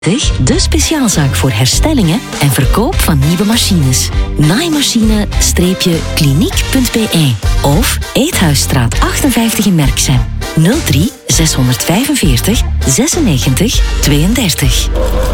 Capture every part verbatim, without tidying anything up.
De speciaalzaak voor herstellingen en verkoop van nieuwe machines. naaimachine-kliniek punt b e of Eethuisstraat achtenvijftig in Merksem. nul drie zeshonderdvijfenveertig zesennegentig tweeëndertig.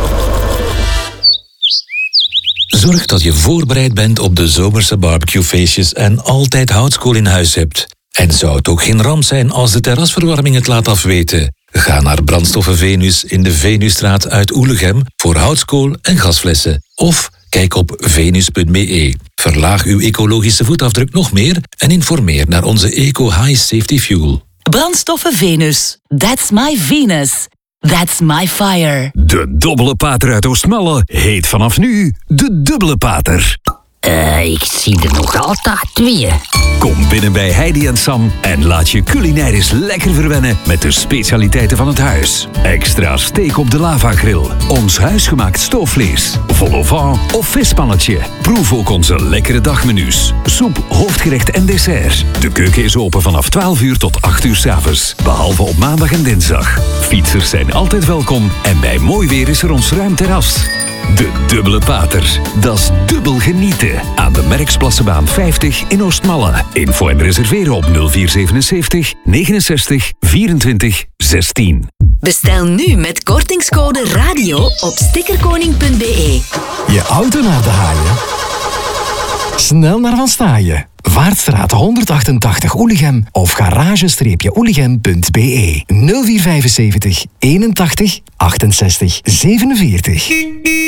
Zorg dat je voorbereid bent op de zomerse barbecuefeestjes en altijd houtskool in huis hebt. En zou het ook geen ramp zijn als de terrasverwarming het laat afweten? Ga naar Brandstoffen Venus in de Venusstraat uit Oelegem voor houtskool en gasflessen. Of kijk op venus punt b e. Verlaag uw ecologische voetafdruk nog meer en informeer naar onze Eco High Safety Fuel. Brandstoffen Venus. That's my Venus. That's my fire. De dubbele pater uit Oostmalle heet vanaf nu de dubbele pater. Uh, ik zie er nog altijd twee. Kom binnen bij Heidi en Sam en laat je culinairisch lekker verwennen met de specialiteiten van het huis. Extra steak op de lavagrill, ons huisgemaakt stoofvlees, vol au vent of vispannetje. Proef ook onze lekkere dagmenu's. Soep, hoofdgerecht en dessert. De keuken is open vanaf twaalf uur tot acht uur 's avonds, behalve op maandag en dinsdag. Fietsers zijn altijd welkom en bij mooi weer is er ons ruim terras. De dubbele pater. Dat is dubbel genieten. Aan de Merksplassenbaan vijftig in Oostmalle. Info en reserveren op nul vier zevenenzeventig negenenzestig vierentwintig zestien. Bestel nu met kortingscode radio op stickerkoning punt b e. Je auto naar de haaien? Snel naar Van Staaien. Vaartstraat honderdachtentachtig Oelegem of garage-oelegem punt b e. nul vier vijfenzeventig eenentachtig achtenzestig zevenenveertig.